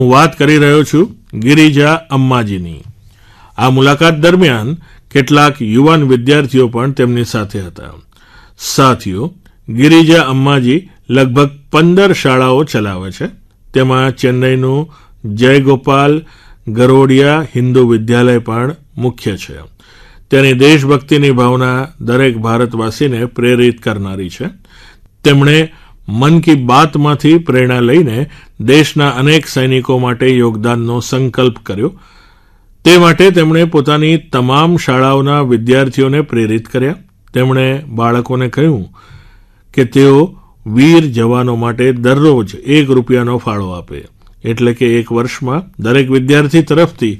હું વાત કરી રહ્યો છું ગિરિજા અમ્માજીની. આ મુલાકાત દરમિયાન કેટલાક યુવાન વિદ્યાર્થીઓ પણ તેમની સાથે હતા. સાથીઓ, ગિરિજા અમ્માજી લગભગ 15 શાળાઓ ચલાવે છે. તેમાં ચેન્નઈનું જયગોપાલ ગરોડિયા હિન્દુ વિદ્યાલય પણ મુખ્ય છે. તેની દેશભક્તિની ભાવના દરેક ભારતવાસીને પ્રેરિત કરનારી છે. તેમણે મન કી બાતમાંથી પ્રેરણા લઈને દેશના અનેક સૈનિકો માટે યોગદાનનો સંકલ્પ કર્યો. તે માટે તેમણે પોતાની તમામ શાળાઓના વિદ્યાર્થીઓને પ્રેરિત કર્યા. તેમણે બાળકોને કહ્યું કે તેઓ વીર જવાનો માટે દરરોજ ₹1નો ફાળો આપે. એટલે કે એક વર્ષમાં દરેક વિદ્યાર્થી તરફથી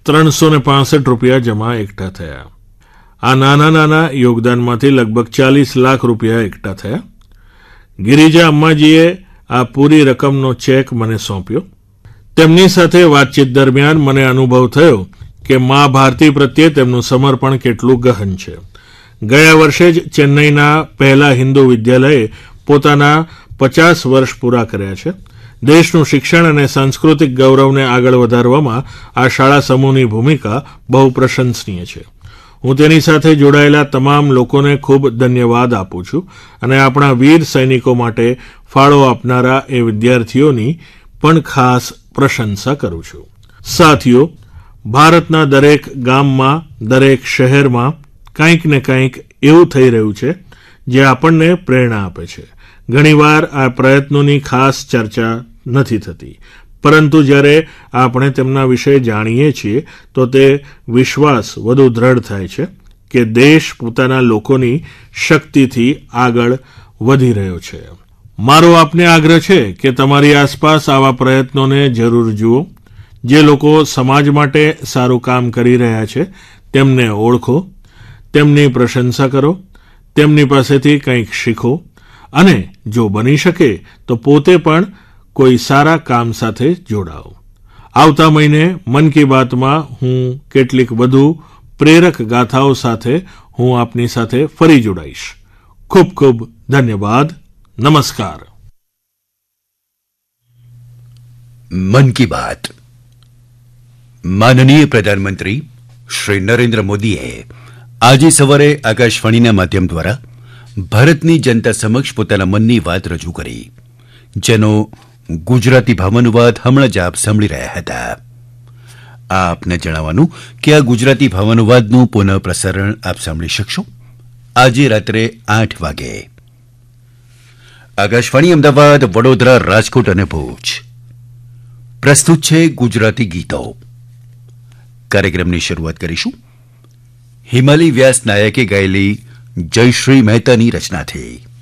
₹365 જમા એકઠા થયા. આ નાના યોગદાનમાંથી લગભગ ₹40 લાખ એકઠા થયા. ગિરિજા અમ્માજીએ આ પૂરી રકમનો ચેક મને સોંપ્યો. તેમની સાથે વાતચીત દરમિયાન મને અનુભવ થયો કે મા ભારતી પ્રત્યે તેમનું સમર્પણ કેટલું ગહન છે. ગયા વર્ષે જ ચેન્નઈના પહેલા હિન્દુ વિદ્યાલયે પોતાના 50 વર્ષ પૂરા કર્યા છે. દેશનું શિક્ષણ અને સાંસ્કૃતિક ગૌરવને આગળ વધારવામાં આ શાળા સમૂહની ભૂમિકા બહુ પ્રશંસનીય છે. હું તેની સાથે જોડાયેલા તમામ લોકોને ખૂબ ધન્યવાદ આપું છું અને આપણા વીર સૈનિકો માટે ફાળો આપનારા એ વિદ્યાર્થીઓની પણ ખાસ પ્રશંસા કરું છું. સાથીઓ, ભારતના દરેક ગામમાં, દરેક શહેરમાં કંઈક ને કંઈક એવું થઈ રહ્યું છે જે આપણને પ્રેરણા આપે છે. ઘણીવાર આ પ્રયત્નોની ખાસ ચર્ચા નથી થતી, પરંતુ જ્યારે આપણે તેમના વિશે જાણીએ છીએ તો તે વિશ્વાસ વધુ દ્રઢ થાય છે કે દેશ પોતાના લોકોની શક્તિથી આગળ વધી રહ્યો છે. મારો આપને આગ્રહ છે કે તમારી આસપાસ આવા પ્રયત્નોને જરૂર જુઓ. જે લોકો સમાજ માટે સારું કામ કરી રહ્યા છે તેમને ઓળખો, તેમની પ્રશંસા કરો, તેમની પાસેથી કંઈક શીખો અને જો બની શકે તો પોતે પણ કોઈ સારા કામ સાથે જોડાઓ. આવતા મહિને મન કી બાતમાં હું કેટલીક વધુ પ્રેરક ગાથાઓ સાથે હું આપની સાથે ફરી જોડાઈશ. ખૂબ ખૂબ ધન્યવાદ. નમસ્કાર. મન કી બાત. માનનીય પ્રધાનમંત્રી શ્રી નરેન્દ્ર મોદીએ આજે સવારે આકાશવાણીના માધ્યમ દ્વારા ભારતની જનતા સમક્ષ પોતાના મનની વાત રજૂ કરી, જેનો ગુજરાતી ભાવાનુવાદ હમણાં જ આપ સાંભળી રહ્યા હતા. આપને જણાવવાનું કે આ ગુજરાતી ભાવાનુવાદનું પુનઃ પ્રસારણ આપ સાંભળી શકશો આજે રાત્રે 8 વાગે. આકાશવાણી અમદાવાદ, વડોદરા, રાજકોટ અને ભુજ. પ્રસ્તુત છે ગુજરાતી ગીતો. કાર્યક્રમની શરૂઆત કરીશું હિમાલી વ્યાસ નાયકે ગાયેલી જયશ્રી મહેતાની રચનાથી.